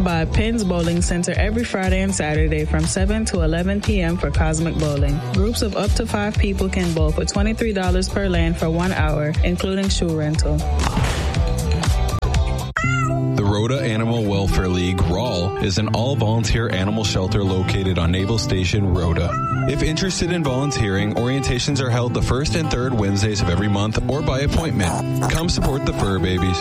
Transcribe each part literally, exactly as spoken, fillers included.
by Penn's Bowling Center every Friday and Saturday from seven to eleven p.m. for Cosmic Bowling. Groups of up to five people can bowl for twenty-three dollars per lane for one hour, including shoe rental. The Rhoda Animal Welfare League, R A L, is an all-volunteer animal shelter located on Naval Station, Rhoda. If interested in volunteering, orientations are held the first and third Wednesdays of every month or by appointment. Come support the fur babies.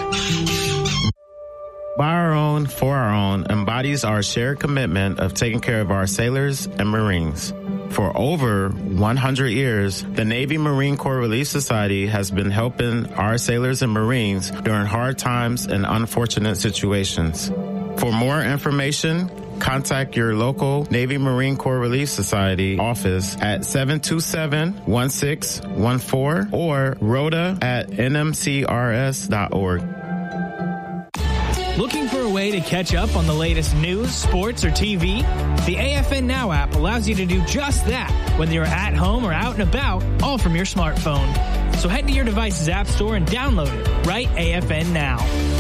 By our own, for our own embodies our shared commitment of taking care of our sailors and Marines. For over one hundred years, the Navy Marine Corps Relief Society has been helping our sailors and Marines during hard times and unfortunate situations. For more information, contact your local Navy Marine Corps Relief Society office at seven two seven, one six one four or rhoda at n m c r s dot org. Looking for a way to catch up on the latest news, sports, or T V? The A F N Now app allows you to do just that, whether you're at home or out and about, all from your smartphone. So head to your device's app store and download it. Right A F N Now.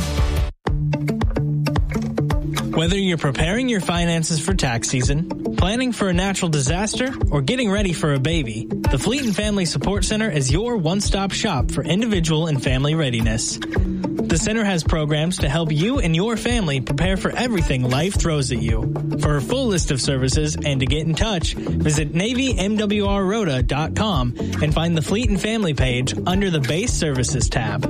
Whether you're preparing your finances for tax season, planning for a natural disaster, or getting ready for a baby, the Fleet and Family Support Center is your one-stop shop for individual and family readiness. The center has programs to help you and your family prepare for everything life throws at you. For a full list of services and to get in touch, visit Navy M W R Rhoda dot com and find the Fleet and Family page under the Base Services tab.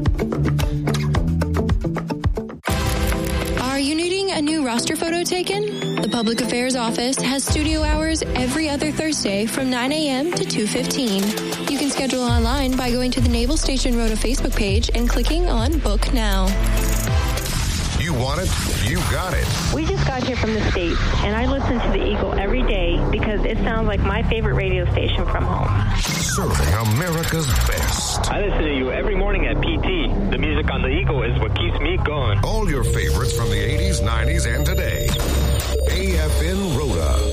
Are you needing a new roster photo taken? The Public Affairs Office has studio hours every other Thursday from nine a.m. to two fifteen. You can schedule online by going to the Naval Station Rhoda Facebook page and clicking on Book Now. You want it? You got it. We just got here from the States, and I listen to the Eagle every day because it sounds like my favorite radio station from home. Serving America's best. I listen to you every morning at P T. The music on the Eagle is what keeps me going. All your favorites from the eighties, nineties, and today. A F N Rhoda.